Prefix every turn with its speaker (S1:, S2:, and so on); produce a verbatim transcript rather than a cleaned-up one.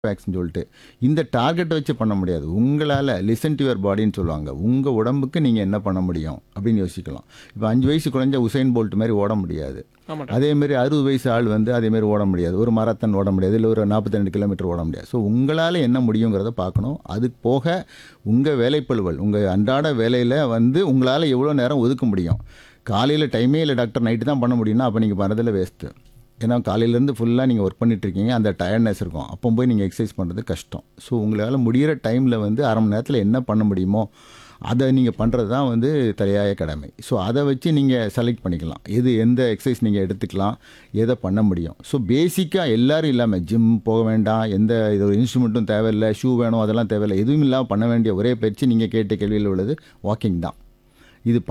S1: வேக்ஸ்ன்னு சொல்லிட்டு இந்த டார்கெட்டை வச்சு பண்ண முடியாது. உங்களால் லிசன் டு யுவர் பாடின்னு சொல்லுவாங்க. உங்கள் உடம்புக்கு நீங்கள் என்ன பண்ண முடியும் அப்படின்னு யோசிக்கலாம். இப்போ அஞ்சு வயசு குழந்தை உசைன் போல்ட் மாதிரி ஓட முடியாது.
S2: ஆமாட்டா
S1: அதேமாரி அறுபது வயசு ஆள் வந்து அதேமாரி ஓட முடியாது. ஒரு மராத்தான் ஓட முடியாது, இல்லை ஒரு நாற்பத்தி ரெண்டு கிலோமீட்டர் ஓட முடியாது. ஸோ உங்களால் என்ன முடியுங்கிறத பார்க்கணும். அது போக உங்கள் வேலைப்பளுவல், உங்கள் அன்றாட வேலையில் வந்து உங்களால் எவ்வளோ நேரம் ஒதுக்க முடியும். காலையில் டைமே இல்லை டாக்டர், நைட்டு தான் பண்ண முடியும்னா அப்போ நீங்கள் பண்ணதில் வேஸ்ட்டு. ஏன்னா காலையிலேருந்து ஃபுல்லாக நீங்கள் ஒர்க் பண்ணிட்டுருக்கீங்க, அந்த டயர்ட்னஸ் இருக்கும். அப்போ போய் நீங்கள் எக்ஸசைஸ் பண்ணுறது கஷ்டம். ஸோ உங்களால் முடிகிற டைமில் வந்து அரை மணி நேரத்தில் என்ன பண்ண முடியுமோ அதை நீங்கள் பண்ணுறது தான் வந்து தலையாய கடமை. ஸோ அதை வச்சு நீங்கள் செலக்ட் பண்ணிக்கலாம், எது எந்த எக்ஸசைஸ் நீங்கள் எடுத்துக்கலாம், எதை பண்ண முடியும். ஸோ பேசிக்காக எல்லோரும் இல்லாமல் ஜிம் போக வேண்டாம், எந்த இது ஒரு இன்ஸ்ட்ருமெண்ட்டும் தேவையில்லை, ஷூ வேணும் அதெல்லாம் தேவையில்லை, எதுவும் இல்லாமல் பண்ண வேண்டிய ஒரே பயிற்சி நீங்கள் கேட்ட கேள்வியில் உள்ளது வாக்கிங் தான். இது